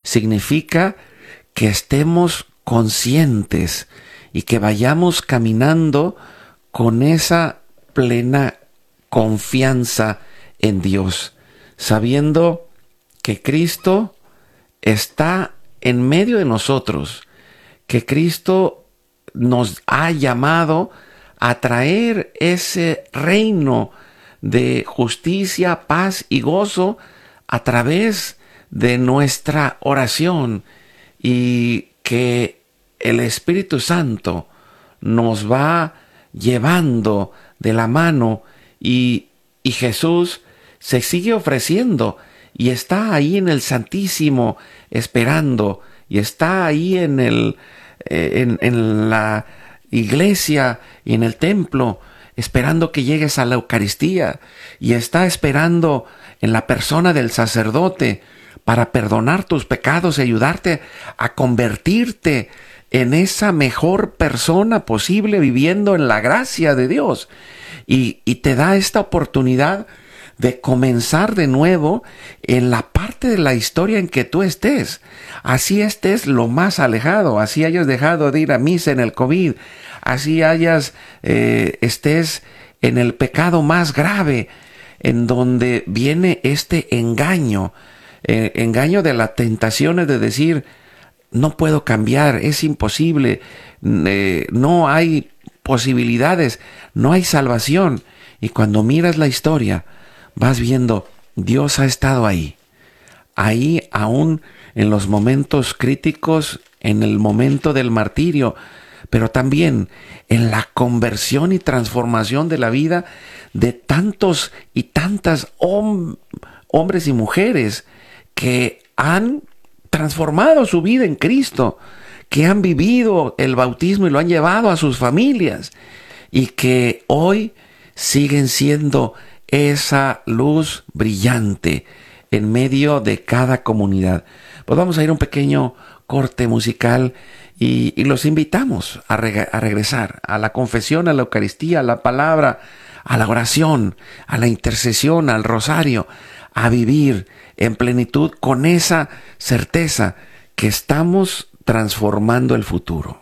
significa que estemos conscientes y que vayamos caminando con esa plena confianza en Dios, sabiendo que Cristo está en medio de nosotros, que Cristo nos ha llamado a traer ese reino de justicia, paz y gozo a través de nuestra oración, y que el Espíritu Santo nos va llevando de la mano, y Jesús se sigue ofreciendo y está ahí en el Santísimo esperando, y está ahí en la iglesia y en el templo esperando que llegues a la Eucaristía, y está esperando en la persona del sacerdote para perdonar tus pecados y ayudarte a convertirte en esa mejor persona posible, viviendo en la gracia de Dios. Y te da esta oportunidad de comenzar de nuevo en la parte de la historia en que tú estés. Así estés lo más alejado, así hayas dejado de ir a misa en el COVID, así estés en el pecado más grave, en donde viene este engaño de las tentaciones de decir: no puedo cambiar, es imposible, no hay posibilidades, no hay salvación. Y cuando miras la historia, vas viendo, Dios ha estado ahí aún en los momentos críticos, en el momento del martirio, pero también en la conversión y transformación de la vida de tantos y tantas hombres y mujeres que han transformado su vida en Cristo, que han vivido el bautismo y lo han llevado a sus familias, y que hoy siguen siendo esa luz brillante en medio de cada comunidad. Pues vamos a ir a un pequeño corte musical y los invitamos a regresar a la confesión, a la Eucaristía, a la palabra, a la oración, a la intercesión, al rosario, a vivir en plenitud con esa certeza que estamos transformando el futuro.